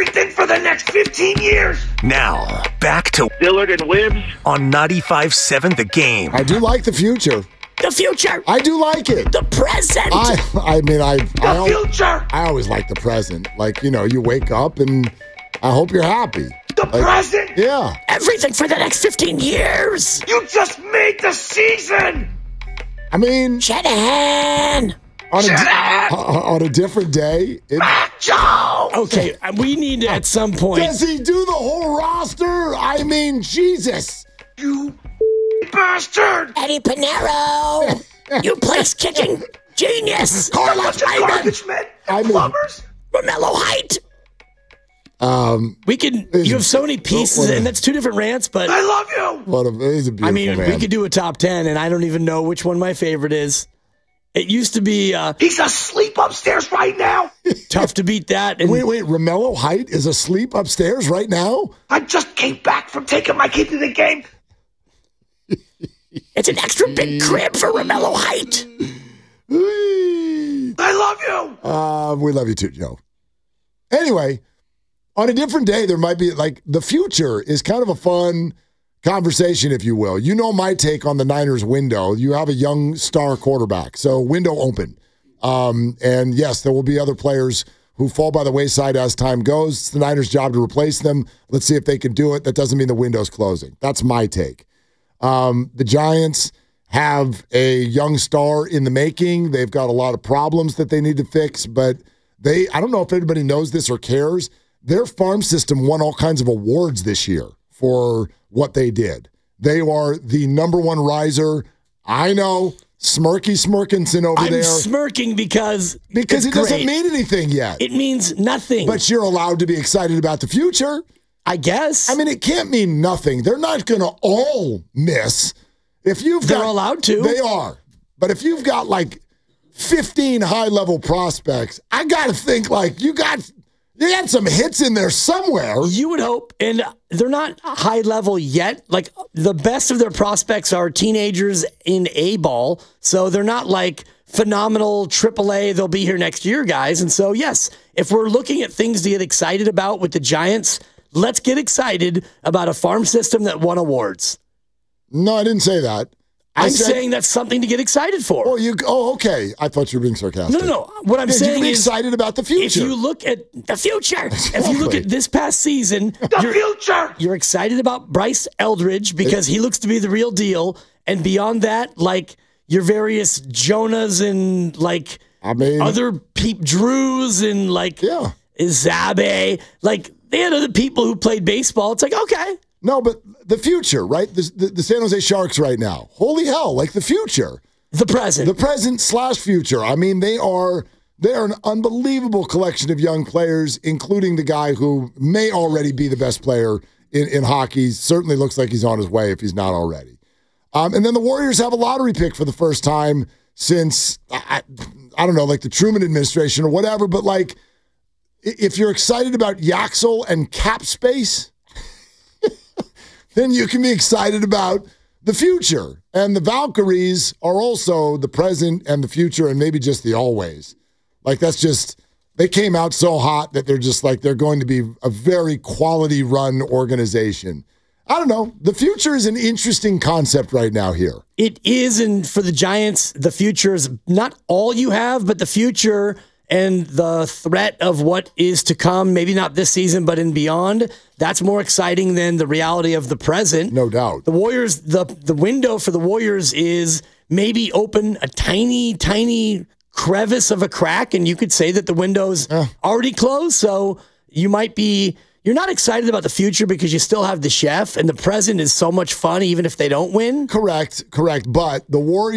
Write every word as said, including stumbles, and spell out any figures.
everything for the next fifteen years. Now, back to Dillard and Wibbs on ninety-five point seven The Game. I do like the future. The future. I do like it. The present. I I mean, I The I, al- future. I always like the present. Like, you know, you wake up and I hope you're happy. The Like, present. Yeah. Everything for the next fifteen years. You just made the season. I mean, Shanahan. on a, di- Shanahan. on a different day, it, Mac Jones. Okay, we need to, at some point. does he do the whole roster? I mean, Jesus. You bastard. Eddie Pinero. You place kicking genius. A bunch of Hyman. garbage men I and mean- plumbers. Romello Height. Um, We can. You have so many pieces, and that's two different rants. But I love you. what a, he's a beautiful I mean, man. we could do a top ten, and I don't even know which one my favorite is. It used to be uh, He's asleep upstairs right now. tough to beat that. And Wait, wait, Romello Height is asleep upstairs right now? I just came back from taking my kid to the game. it's an extra big crib for Romello Height. Whee! I love you. Uh, we love you too, Joe. Anyway, on a different day, there might be like the future is kind of a fun conversation, if you will. You know my take on the Niners window. You have a young star quarterback, so window open. Um, and yes, there will be other players who fall by the wayside as time goes. It's the Niners' job to replace them. Let's see if they can do it. That doesn't mean the window's closing. That's my take. Um, the Giants have a young star in the making. They've got a lot of problems that they need to fix, but they, I don't know if anybody knows this or cares. Their farm system won all kinds of awards this year for what they did. They are the number one riser. I know, Smirky Smirkinson over I'm there. smirking because because it's it doesn't great. mean anything yet. It means nothing. But you're allowed to be excited about the future. I guess. I mean, it can't mean nothing. They're not going to all miss. If you've They're got, allowed to. They are. But if you've got like fifteen high-level prospects, I got to think like you got you got some hits in there somewhere. You would hope, and they're not high level yet. Like the best of their prospects are teenagers in A ball, so they're not like phenomenal triple A. They'll be here next year, guys. And so, yes, if we're looking at things to get excited about with the Giants, let's get excited about a farm system that won awards. No, I didn't say that. I I'm said, saying that's something to get excited for. Oh, you. Oh, okay. I thought you were being sarcastic. no, no, no. What I'm Yeah, you saying be is, excited about the future. if you look at the future, if you look Exactly. at this past season, The you're, future. you're excited about Bryce Eldridge because he looks to be the real deal. And beyond that, like your various Jonahs and like I mean, other peep Drews and like yeah. Zabe, like they had other people who played baseball. It's like, okay. No, but the future, right? The, the, the San Jose Sharks right now. Holy hell, like the future. The present. The present slash future. I mean, they are they are an unbelievable collection of young players, including the guy who may already be the best player in, in hockey. Certainly looks like he's on his way if he's not already. Um, and then the Warriors have a lottery pick for the first time since, I, I don't know, like the Truman administration or whatever. But like, if you're excited about Yaxel and cap space, then you can be excited about the future. And the Valkyries are also the present and the future and maybe just the always. Like that's just, they came out so hot that they're just like, they're going to be a very quality run organization. I don't know. The future is an interesting concept right now here. It is, and for the Giants, the future is not all you have, but the future and the threat of what is to come, maybe not this season, but in beyond, that's more exciting than the reality of the present. No doubt. The Warriors, the, the window for the Warriors is maybe open a tiny, tiny crevice of a crack, and you could say that the window's Uh. already closed, so you might be... You're not excited about the future because you still have the chef, and the present is so much fun even if they don't win. Correct, correct. But the Warriors